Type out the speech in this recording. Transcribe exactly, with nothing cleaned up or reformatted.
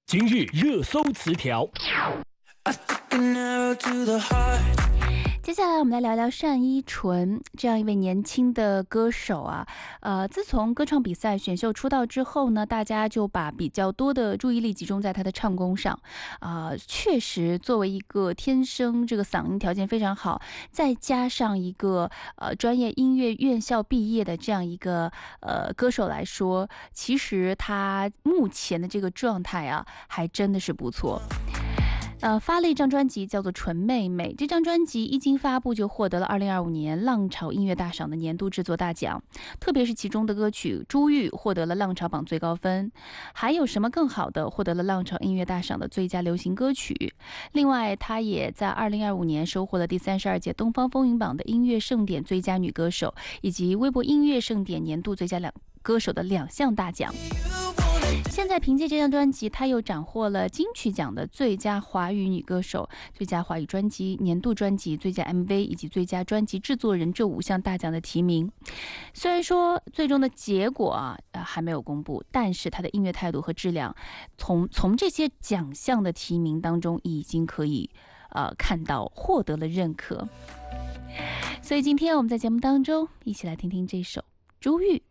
今日热搜词条。 接下来我们来聊聊单依纯这样一位年轻的歌手啊，呃，自从歌唱比赛选秀出道之后呢，大家就把比较多的注意力集中在他的唱功上，啊、呃，确实作为一个天生这个嗓音条件非常好，再加上一个呃专业音乐院校毕业的这样一个呃歌手来说，其实他目前的这个状态啊，还真的是不错。呃，发了一张专辑叫做《纯妹妹》，这张专辑一经发布就获得了二零二五年浪潮音乐大赏的年度制作大奖，特别是其中的歌曲《珠玉》获得了浪潮榜最高分，还有什么更好的获得了浪潮音乐大赏的最佳流行歌曲。另外，她也在二零二五年收获了第三十二届东方风云榜的音乐盛典最佳女歌手，以及微博音乐盛典年度最佳两歌手的两项大奖。现在凭借这张专辑，她又斩获了金曲奖的最佳华语女歌手、最佳华语专辑、年度专辑、最佳 M V 以及最佳专辑制作人这五项大奖的提名。虽然说最终的结果啊、呃、还没有公布，但是她的音乐态度和质量，从从这些奖项的提名当中已经可以呃看到获得了认可。所以今天我们在节目当中一起来听听这首《珠玉》。